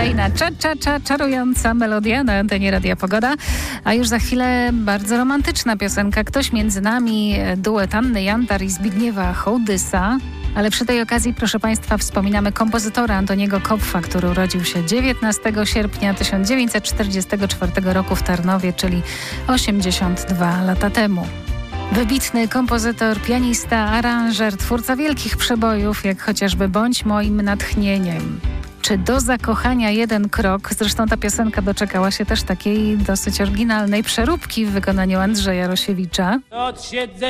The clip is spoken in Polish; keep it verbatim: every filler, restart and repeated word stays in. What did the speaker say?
kolejna cza, cza, cza, czarująca melodia na antenie Radia Pogoda. A już za chwilę bardzo romantyczna piosenka. Ktoś między nami, duet Anny Jantar i Zbigniewa Hołdysa. Ale przy tej okazji, proszę Państwa, wspominamy kompozytora Antoniego Kopfa, który urodził się dziewiętnastego sierpnia tysiąc dziewięćset czterdziestego czwartego roku w Tarnowie, czyli osiemdziesiąt dwa lata temu. Wybitny kompozytor, pianista, aranżer, twórca wielkich przebojów, jak chociażby Bądź moim natchnieniem. Czy do zakochania jeden krok? Zresztą ta piosenka doczekała się też takiej dosyć oryginalnej przeróbki w wykonaniu Andrzeja Rosiewicza.